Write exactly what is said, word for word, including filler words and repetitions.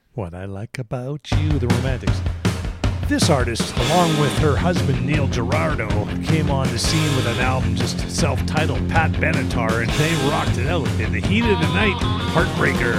What I Like About You, the Romantics. This artist, along with her husband Neil Girardo, came on the scene with an album just self-titled Pat Benatar, and they rocked it out in the heat of the night. Heartbreaker.